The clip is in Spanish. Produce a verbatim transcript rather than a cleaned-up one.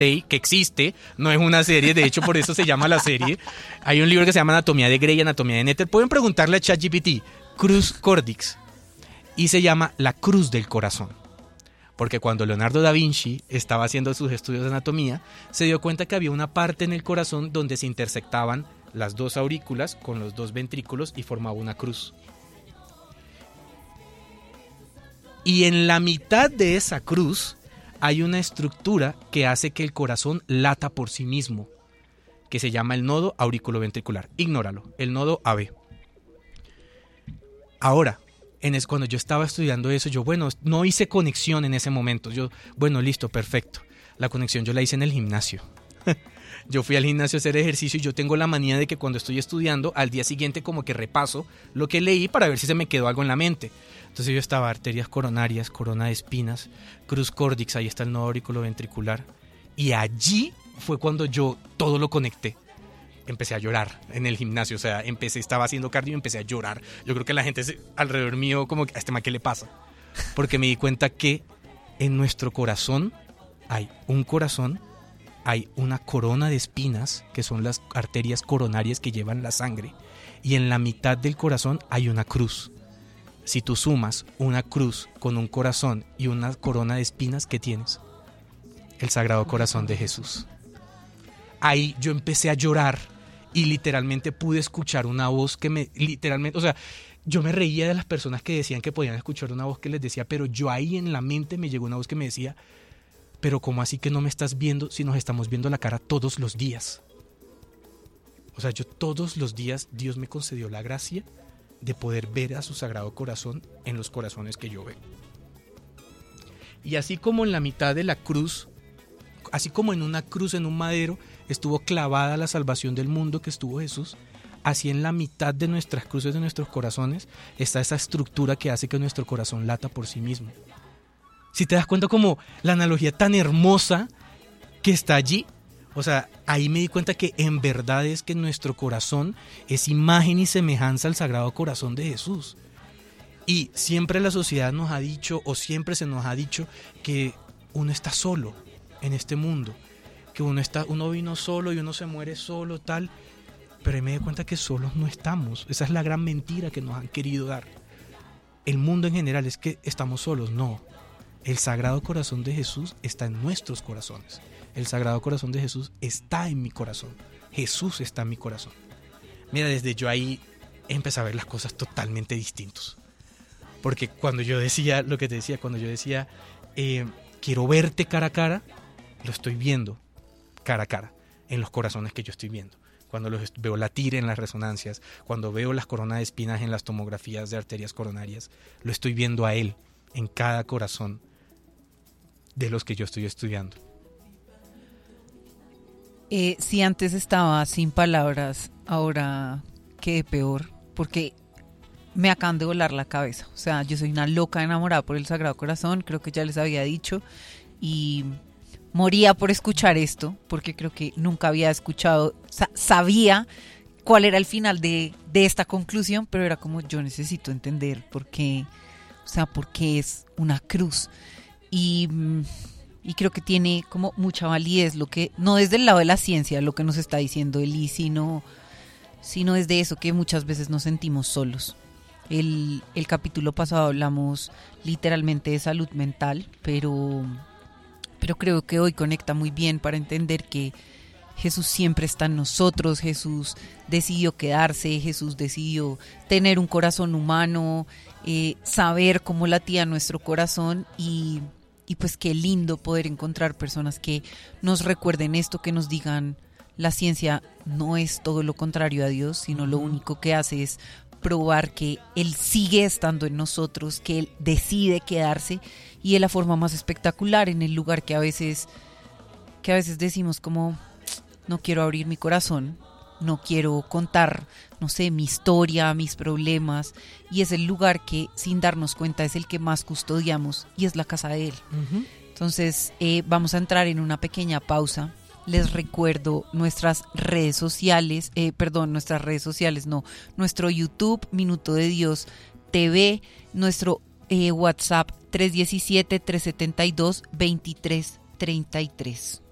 Grey, que existe, no es una serie, de hecho por eso se llama la serie. Hay un libro que se llama Anatomía de Grey y Anatomía de Nether. Pueden preguntarle a ChatGPT, Cruz Cordix, y se llama La Cruz del Corazón. Porque cuando Leonardo da Vinci estaba haciendo sus estudios de anatomía, se dio cuenta que había una parte en el corazón donde se intersectaban las dos aurículas con los dos ventrículos y formaba una cruz. Y en la mitad de esa cruz hay una estructura que hace que el corazón lata por sí mismo, que se llama el nodo auriculoventricular. Ignóralo, el nodo A B. Ahora, en es, cuando yo estaba estudiando eso, yo, bueno, no hice conexión en ese momento. Yo, bueno, listo, perfecto. La conexión yo la hice en el gimnasio. Yo fui al gimnasio a hacer ejercicio y yo tengo la manía de que cuando estoy estudiando, al día siguiente como que repaso lo que leí para ver si se me quedó algo en la mente. Entonces yo estaba arterias coronarias, corona de espinas, cruz cordix, ahí está el nodo auriculoventricular. Y allí fue cuando yo todo lo conecté. Empecé a llorar en el gimnasio, o sea, empecé, estaba haciendo cardio y empecé a llorar. Yo creo que la gente alrededor mío como, ¿a este man qué le pasa? Porque me di cuenta que en nuestro corazón hay un corazón, hay una corona de espinas, que son las arterias coronarias que llevan la sangre, y en la mitad del corazón hay una cruz. Si tú sumas una cruz con un corazón y una corona de espinas, ¿qué tienes? El Sagrado Corazón de Jesús. Ahí yo empecé a llorar y literalmente pude escuchar una voz que me, literalmente, o sea, yo me reía de las personas que decían que podían escuchar una voz que les decía, pero yo ahí en la mente me llegó una voz que me decía, pero ¿cómo así que no me estás viendo si nos estamos viendo la cara todos los días? O sea, yo todos los días Dios me concedió la gracia de poder ver a su Sagrado Corazón en los corazones que yo veo. Y así como en la mitad de la cruz, así como en una cruz, en un madero, estuvo clavada la salvación del mundo que estuvo Jesús, así en la mitad de nuestras cruces, de nuestros corazones, está esa estructura que hace que nuestro corazón lata por sí mismo. Si te das cuenta como la analogía tan hermosa que está allí, o sea, ahí me di cuenta que en verdad es que nuestro corazón es imagen y semejanza al Sagrado Corazón de Jesús. Y siempre la sociedad nos ha dicho, o siempre se nos ha dicho, que uno está solo en este mundo, que uno está, uno vino solo y uno se muere solo, tal, pero ahí me di cuenta que solos no estamos. Esa es la gran mentira que nos han querido dar. El mundo en general es que estamos solos, no. El Sagrado Corazón de Jesús está en nuestros corazones. El Sagrado Corazón de Jesús está en mi corazón. Jesús está en mi corazón. Mira, desde yo ahí empecé a ver las cosas totalmente distintos. Porque cuando yo decía, lo que te decía, cuando yo decía, eh, quiero verte cara a cara, lo estoy viendo cara a cara, en los corazones que yo estoy viendo. Cuando los veo latir en las resonancias, cuando veo las coronas de espinas en las tomografías de arterias coronarias, lo estoy viendo a él en cada corazón de los que yo estoy estudiando. Eh, si antes estaba sin palabras, ahora quedé peor, porque me acaban de volar la cabeza. O sea, yo soy una loca enamorada por el Sagrado Corazón, creo que ya les había dicho, y moría por escuchar esto, porque creo que nunca había escuchado, sa- sabía cuál era el final de, de esta conclusión, pero era como, yo necesito entender por qué, o sea, por qué es una cruz. Y... Y creo que tiene como mucha validez, lo que no desde el lado de la ciencia, lo que nos está diciendo Eli, sino, sino desde eso que muchas veces nos sentimos solos. El, el capítulo pasado hablamos literalmente de salud mental, pero, pero creo que hoy conecta muy bien para entender que Jesús siempre está en nosotros. Jesús decidió quedarse, Jesús decidió tener un corazón humano, eh, saber cómo latía nuestro corazón y... Y pues qué lindo poder encontrar personas que nos recuerden esto, que nos digan, la ciencia no es todo lo contrario a Dios, sino lo único que hace es probar que Él sigue estando en nosotros, que Él decide quedarse y de la forma más espectacular, en el lugar que a veces, que a veces decimos como, no quiero abrir mi corazón, no quiero contar, no sé, mi historia, mis problemas, y es el lugar que sin darnos cuenta es el que más custodiamos y es la casa de Él. Uh-huh. Entonces eh, vamos a entrar en una pequeña pausa. Les recuerdo nuestras redes sociales, eh, perdón, nuestras redes sociales, no, nuestro YouTube, Minuto de Dios T V, nuestro eh, WhatsApp tres uno siete, tres siete dos, dos tres tres tres.